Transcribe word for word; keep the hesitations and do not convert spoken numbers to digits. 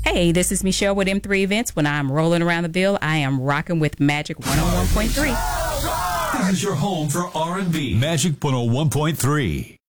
Hey, this is Michelle with M three Events. When I'm rolling around the Ville, I am rocking with Magic one oh one point three. This is your home for R and B. Magic one oh one point three.